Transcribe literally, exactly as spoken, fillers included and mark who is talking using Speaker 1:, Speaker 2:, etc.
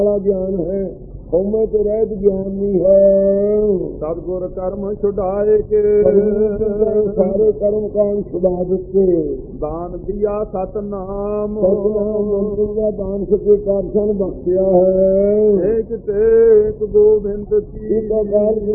Speaker 1: ਵਾਲਾ ਗਿਆਨ ਹੈ, ਹਉਮੈ ਤੋਂ ਰਹਿਤ ਗਿਆਨ ਨਹੀਂ ਹੈ।
Speaker 2: ਸਤਿਗੁਰ ਕਰਮ ਛੁਡਾਏ ਕੇ
Speaker 1: ਸਾਰੇ ਕਰਮ ਕਾਂਡ ਛੁਡਾ ਦਿੱਤੇ।
Speaker 2: ਦਾਨ ਦਿਆ ਸਤਨਾਮ
Speaker 1: ਸਤਿਨਾਮ ਮੰਤਰ ਦਾ ਦਾਨ ਸੱਚੇ ਪਾਤਸ਼ਾਹ ਨੇ ਬਖਸ਼ਿਆ ਹੈ।
Speaker 2: ਏਕ ਟੇਕ ਗੋਬਿੰਦ ਕੀ
Speaker 1: ਇੱਕ ਅਕਾਲ